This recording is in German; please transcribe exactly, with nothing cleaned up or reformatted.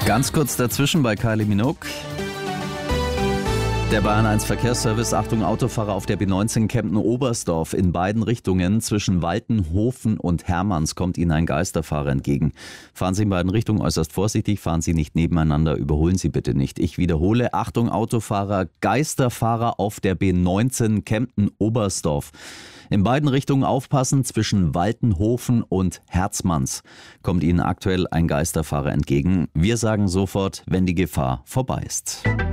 Ganz kurz dazwischen bei Kylie Minogue. Der Bayern eins Verkehrsservice, Achtung Autofahrer auf der B neunzehn Kempten-Oberstdorf. In beiden Richtungen zwischen Waltenhofen und Hermanns kommt Ihnen ein Geisterfahrer entgegen. Fahren Sie in beiden Richtungen äußerst vorsichtig, fahren Sie nicht nebeneinander, überholen Sie bitte nicht. Ich wiederhole, Achtung Autofahrer, Geisterfahrer auf der B neunzehn Kempten-Oberstdorf. In beiden Richtungen aufpassen, zwischen Waltenhofen und Herzmanns kommt Ihnen aktuell ein Geisterfahrer entgegen. Wir sagen sofort, wenn die Gefahr vorbei ist.